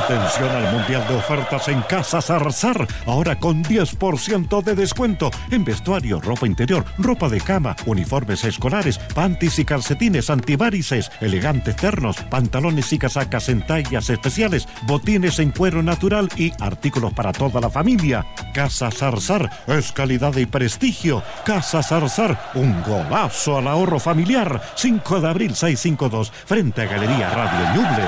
Atención al Mundial de Ofertas en Casa Zarzar. Ahora con 10% de descuento en vestuario, ropa interior, ropa de cama, uniformes escolares, panties y calcetines antivarices, elegantes ternos, pantalones y casacas en tallas especiales, botines en cuero natural y artículos para toda la familia. Casa Zarzar es calidad y prestigio. Casa Zarzar, un golazo al ahorro familiar. 5 de abril 652, frente a Galería Radio Ñuble.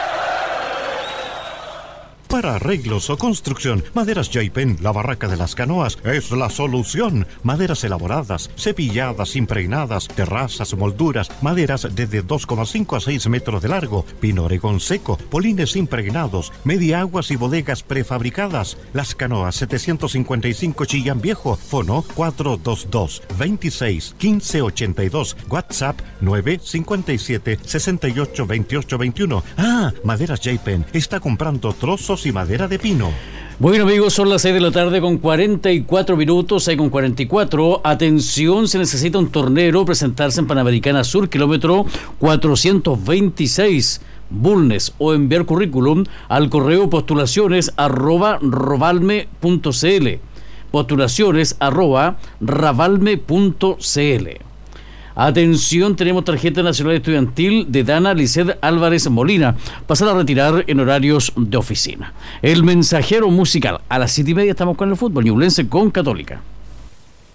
Para arreglos o construcción, Maderas Jaipen, la barraca de las canoas, es la solución. Maderas elaboradas, cepilladas, impregnadas, terrazas, molduras, maderas desde 2,5 a 6 metros de largo, pino oregón seco, polines impregnados, mediaguas y bodegas prefabricadas. Las Canoas 755 Chillán Viejo, fono 422-26-1582, WhatsApp 957-682821. Maderas Jaipen está comprando trozos y madera de pino. Bueno, amigos, son las 6 de la tarde con 44 minutos, 6 con 44. Atención, se necesita un tornero presentarse en Panamericana Sur, kilómetro 426. Bulnes, o enviar currículum al correo postulaciones@ravalme.cl, postulaciones@ravalme.cl. Atención, tenemos tarjeta nacional estudiantil de Dana Lisset Álvarez Molina. Pasar a retirar en horarios de oficina. El mensajero musical. A las 7:30 estamos con el fútbol ñublense con Católica.